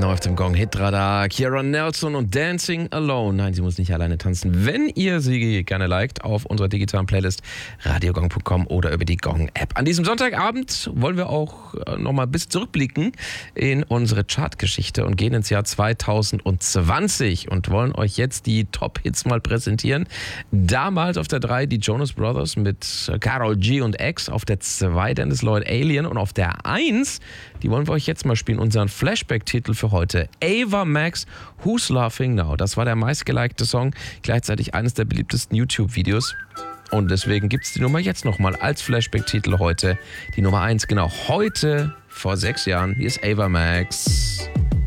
auf dem Gong Hitradar. Ciara Nelson und Dancing Alone. Nein, sie muss nicht alleine tanzen. Wenn ihr sie gerne liked, auf unserer digitalen Playlist radiogong.com oder über die Gong-App. An diesem Sonntagabend wollen wir auch nochmal ein bisschen zurückblicken in unsere Chartgeschichte und gehen ins Jahr 2020 und wollen euch jetzt die Top-Hits mal präsentieren. Damals auf der 3 die Jonas Brothers mit Karol G und X, auf der 2 Dennis Lloyd Alien und auf der 1, die wollen wir euch jetzt mal spielen, unseren Flashback-Titel für heute. Ava Max, Who's Laughing Now? Das war der meistgelikte Song, gleichzeitig eines der beliebtesten YouTube-Videos. Und deswegen gibt es die Nummer jetzt nochmal als Flashback-Titel heute. Die Nummer 1, genau heute, vor 6 Jahren. Hier ist Ava Max.